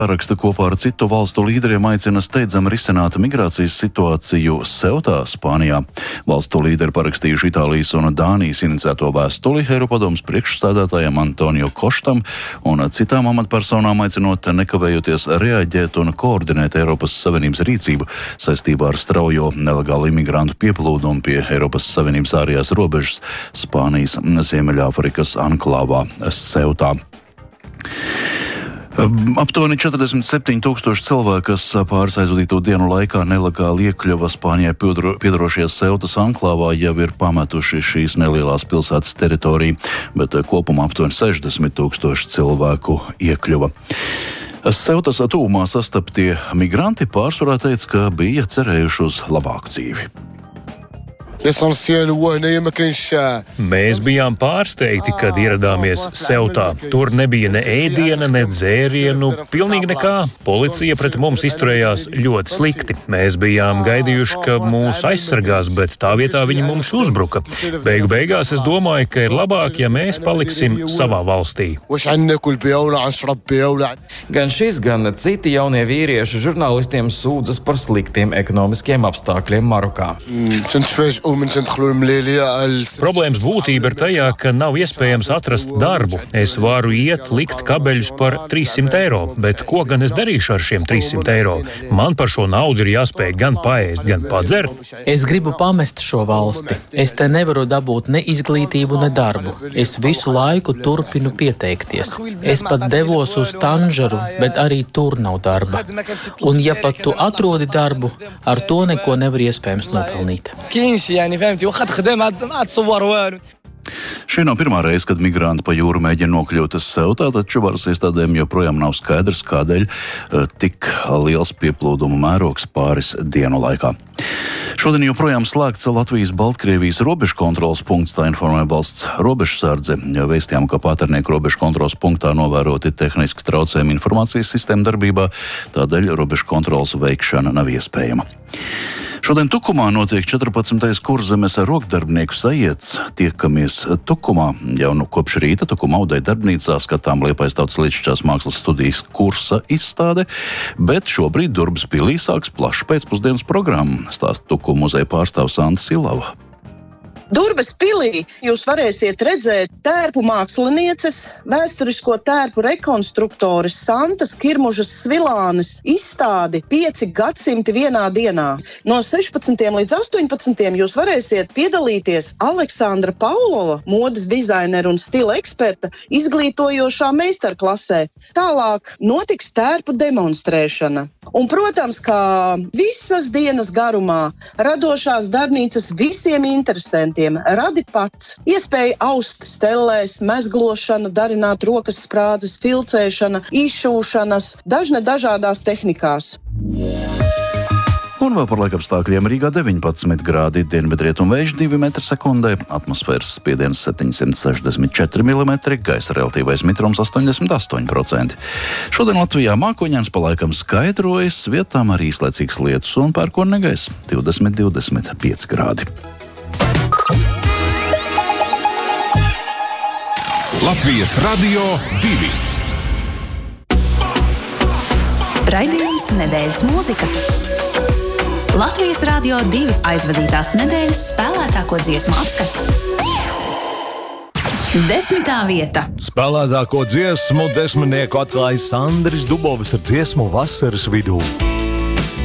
Paraksta kopā ar citu valstu līderiem aicina steidzami risināt migrācijas situāciju Seutā, Spānijā. Valstu līderi parakstījuši Itālijas un Dānijas inicēto vēstuli Eiropadomes priekšsēdētājam Antonio Koštam un citām amatpersonām aicinot nekavējoties reaģēt un koordinēt Eiropas Savienības rīcību saistībā ar straujo nelegālu imigrantu pieplūdumu pie Eiropas Savienības ārējās robežas Spānijas Ziemeļāfrikas anklāvā Seutā. Aptuveni 47,000 cilvēku, kas pāris aizvadīto dienu laikā nelegāli iekļuva Spānijai piedarošajās Seutas anklāvā, jau ir pametuši šīs nelielās pilsētas teritoriju, bet kopumā aptuveni 60,000 cilvēku iekļuva. Seutas tuvumā sastaptie migranti pārsvarā teica, ka bija cerējuši uz labāku dzīvi. Mēs bijām pārsteigti, kad ieradāmies Seutā. Tur nebija ne ēdiena, ne dzērienu, pilnīgi nekā. Policija pret mums izturējās ļoti slikti. Mēs bijām gaidījuši, ka mūs aizsargās, bet tā vietā viņi mums uzbruka. Beigu beigās es domāju, ka ir labāk, ja mēs paliksim savā valstī. Gan šis, gan citi jaunie vīrieši žurnālistiem sūdzas par sliktiem ekonomiskiem apstākļiem Marokā. Problēmas būtība ir tajā, ka nav iespējams atrast darbu. Es varu iet, likt kabeļus par 300 eiro, bet ko gan es darīšu ar šiem 300 eiro? Man par šo naudu ir jāspēj gan paēst, gan padzert. Es gribu pamest šo valsti. Es te nevaru dabūt ne izglītību, ne darbu. Es visu laiku turpinu pieteikties. Es pat devos uz Tanžeru, bet arī tur nav darba. Un ja pat tu atrodi darbu, ar to neko nevar iespējams nopelnīt. Šī nav pirmā reize, kad migranti pa jūru mēģina nokļūt Seutā, taču varas iestādēm joprojām nav skaidrs, kādēļ tik liels pieplūduma mērogs pāris dienu laikā. Šodien joprojām slēgts Latvijas-Baltkrievijas robežkontroles punkts, tā informē valsts robežsardze. Vēstījām, ka Pāternieku robežkontroles punktā novēroti tehniski traucējumi informācijas sistēmu darbībā, tādēļ robežkontroles veikšana nav iespējama. Šodien Tukumā notiek 14. Kurzemes rokdarbnieku sajiets. Tiekamies Tukumā jau kopš rīta. Tukuma Audēja darbnīcā skatām Liepājas Tautas līdzšķās mākslas studijas kursa izstāde, bet šobrīd Durbes pilī sāks plaša pēcpusdienas programma, stāsta Tukuma muzeja pārstāvs Anta Silava. Durbes pilī jūs varēsiet redzēt tērpu mākslinieces, vēsturisko tērpu rekonstruktoris Santas Kirmužas Svilānes izstādi 5 gadsimti vienā dienā. No 16. līdz 18. jūs varēsiet piedalīties Aleksandra Paulova, modes dizainera un stila eksperta, izglītojošā meistarklasē. Tālāk notiks tērpu demonstrēšana. Un, protams, kā visas dienas garumā, radošās darbnīcas visiem interesantiem radi pats. Iespēja aust stellēs, mezglošana, darināt rokas sprādzes, filcēšana, izšūšanas, dažādās tehnikās. Un vēl par laikapstākļiem Rīgā 19 grādi, dienvidrietumu vējš 2 metri sekundē, atmosfēras spiediens 764 mm, gaisa relatīvais mitrums 88%. Šodien Latvijā mākoņains pa laikam skaidrojas, vietām arī īslaicīgs lietus un pērkonnegaiss 20–25 grādi. Latvijas Radio 2. Raidījums Nedēļas mūzika. Latvijas Radio 2 aizvadītās nedēļas spēlētāko dziesmu apskats. 10. vieta. Spēlētāko dziesmu desmitnieku atklāja Sandris Dubovs ar dziesmu Vasaras vidū.